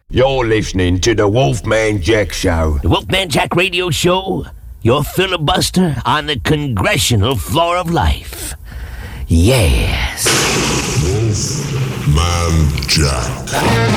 You're listening to the Wolfman Jack Show. The Wolfman Jack Radio Show, your filibuster on the congressional floor of life. Yes. Wolfman Jack.